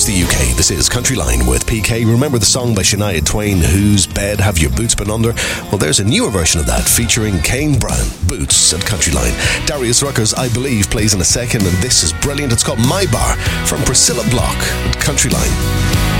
across the UK. This is Country Line with PK. Remember the song by Shania Twain, Whose Bed Have Your Boots Been Under? Well, there's a newer version of that featuring Kane Brown, Boots at Country Line. Darius Rucker's I Believe plays in a second, and this is brilliant. It's called My Bar from Priscilla Block at Country Line.